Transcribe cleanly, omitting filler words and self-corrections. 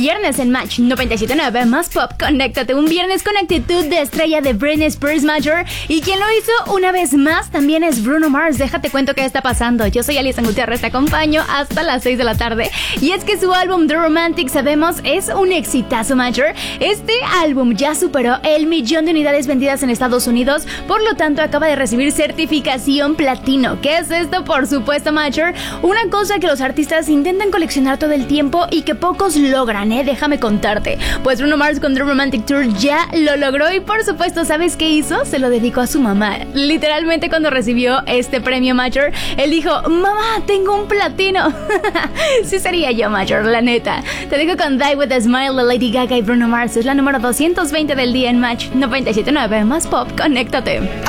viernes en Match 97.9 más Pop. Conéctate, un viernes con actitud de estrella de Britney Spears Major. Y quien lo hizo una vez más también es Bruno Mars. Déjate cuento qué está pasando. Yo soy Alison Gutiérrez, te acompaño hasta las 6 de la tarde. Y es que su álbum The Romantic, sabemos, es un exitazo Major. Este álbum ya superó el 1,000,000 de unidades vendidas en Estados Unidos. Por lo tanto, acaba de recibir certificación platino. ¿Qué es esto? Por supuesto, Major, una cosa que los artistas intentan coleccionar todo el tiempo y que pocos logran, déjame contarte. Pues Bruno Mars con The Romantic Tour ya lo logró y por supuesto, ¿sabes qué hizo? Se lo dedicó a su mamá. Literalmente cuando recibió este premio Major, él dijo: mamá, tengo un platino. Sí sería yo, Major, la neta. Te dejo con Die With A Smile de Lady Gaga y Bruno Mars. Es la número 220 del día en Match 97.9 más Pop. Conéctate.